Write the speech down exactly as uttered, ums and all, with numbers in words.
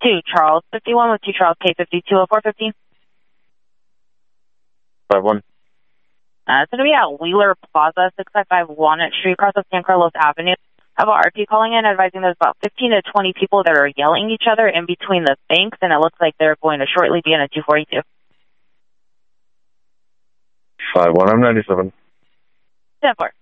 two Charles fifty-one with two Charles K fifty-two oh four fifteen. five one. Uh, it's going to be at Wheeler Plaza, six five five Walnut Street, across of San Carlos Avenue. I have a R P calling in advising there's about fifteen to twenty people that are yelling each other in between the banks, and it looks like they're going to shortly be in a two forty-two. five one, I'm ninety-seven. ten four.